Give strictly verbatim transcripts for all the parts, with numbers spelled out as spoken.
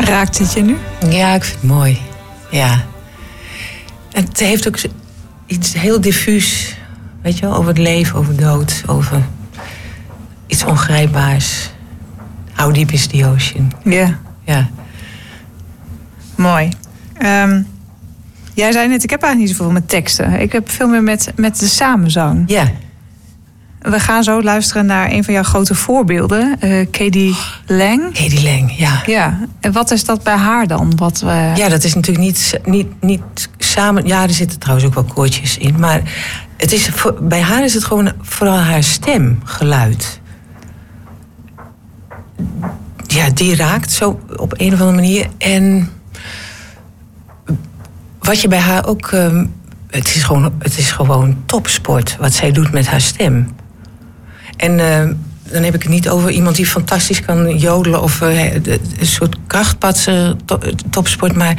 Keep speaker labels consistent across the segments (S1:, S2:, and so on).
S1: Raakt het je nu?
S2: Ja, ik vind het mooi. Ja. En het heeft ook iets heel diffuus, weet je wel, over het leven, over dood, over iets ongrijpbaars. How deep is the ocean?
S1: Ja.
S2: Ja.
S1: Mooi. Um, jij zei net, ik heb eigenlijk niet zoveel met teksten. Ik heb veel meer met, met de samenzang.
S2: Ja.
S1: We gaan zo luisteren naar een van jouw grote voorbeelden, uh, K.D. Lang.
S2: K.D. Lang, ja.
S1: Ja. En wat is dat bij haar dan? Wat we...
S2: Ja, dat is natuurlijk niet, niet, niet samen. Ja, er zitten trouwens ook wel koortjes in. Maar het is, bij haar is het gewoon vooral haar stemgeluid. Ja, die raakt zo op een of andere manier. En wat je bij haar ook... Um, het, is gewoon, het is gewoon topsport wat zij doet met haar stem. En uh, dan heb ik het niet over iemand die fantastisch kan jodelen... of uh, een soort krachtpatser topsport, maar...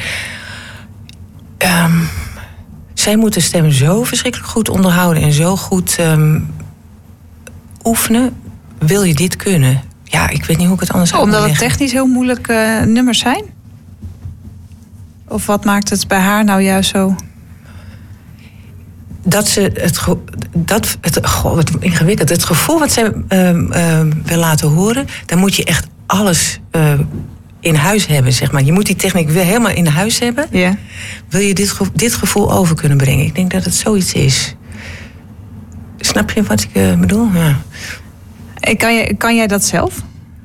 S2: Um, zij moet de stem zo verschrikkelijk goed onderhouden... en zo goed um, oefenen. Wil je dit kunnen? Ja, ik weet niet hoe ik het anders zou
S1: Omdat
S2: uitleggen.
S1: het technisch heel moeilijke uh, nummers zijn? Of wat maakt het bij haar nou juist zo...
S2: Dat ze het, dat, het, goh, wat ingewikkeld. Het gevoel wat zij uh, uh, wil laten horen, dan moet je echt alles uh, in huis hebben, zeg maar. Je moet die techniek weer helemaal in huis hebben.
S1: Yeah.
S2: Wil je dit, dit gevoel over kunnen brengen? Ik denk dat het zoiets is. Snap je wat ik uh, bedoel? Ja.
S1: Kan, je, kan jij dat zelf?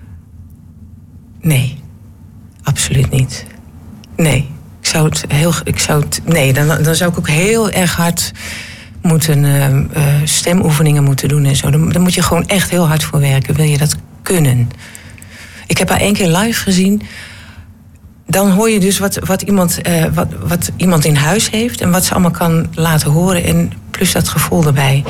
S2: Nee, absoluut niet. Nee. Ik zou het heel. Ik zou het, nee, dan, dan zou ik ook heel erg hard moeten uh, uh, stemoefeningen moeten doen en zo. Dan, dan moet je gewoon echt heel hard voor werken. Wil je dat kunnen? Ik heb haar één keer live gezien. Dan hoor je dus wat, wat, iemand, uh, wat, wat iemand in huis heeft en wat ze allemaal kan laten horen. En plus dat gevoel erbij.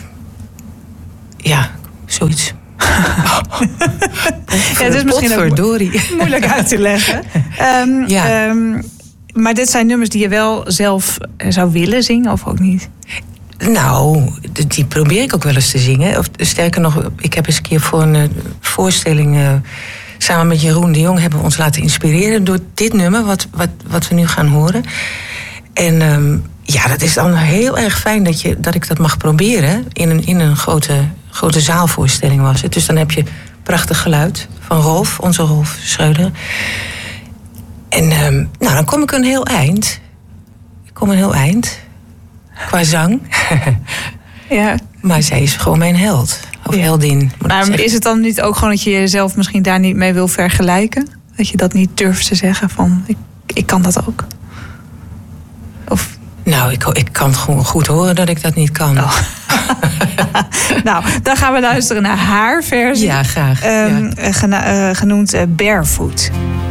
S2: Ja, zoiets.
S1: Ja, het is misschien ook moeilijk uit te leggen. Um, ja. um, maar dit zijn nummers die je wel zelf zou willen zingen, of ook niet?
S2: Nou, die probeer ik ook wel eens te zingen. Of sterker nog, ik heb eens een keer voor een uh, voorstelling... Uh, samen met Jeroen de Jong hebben we ons laten inspireren... door dit nummer, wat, wat, wat we nu gaan horen. En um, ja, dat is dan heel erg fijn dat, je, dat ik dat mag proberen. In een, in een grote, grote zaalvoorstelling was het. Dus dan heb je prachtig geluid van Rolf, onze Rolf Schreuder. En um, nou, dan kom ik een heel eind. Ik kom een heel eind. Qua zang.
S1: Ja.
S2: Maar zij is gewoon mijn held. Of ja. heldin.
S1: Maar is het dan niet ook gewoon dat je jezelf misschien daar niet mee wil vergelijken? Dat je dat niet durft te zeggen van, ik, ik kan dat ook? Of...
S2: Nou, ik, ik kan het gewoon goed horen dat ik dat niet kan.
S1: Oh. Nou, dan gaan we luisteren naar haar versie.
S2: Ja, graag.
S1: Um,
S2: ja.
S1: Gena- uh, genoemd uh, Barefoot.